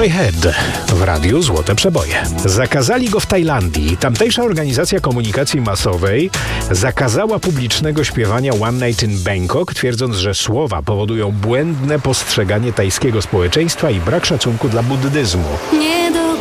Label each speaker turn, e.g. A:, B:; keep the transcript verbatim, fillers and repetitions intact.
A: Troy Head w radiu Złote Przeboje. Zakazali go w Tajlandii. Tamtejsza organizacja komunikacji masowej zakazała publicznego śpiewania One Night in Bangkok, twierdząc, że słowa powodują błędne postrzeganie tajskiego społeczeństwa i brak szacunku dla buddyzmu.
B: Nie do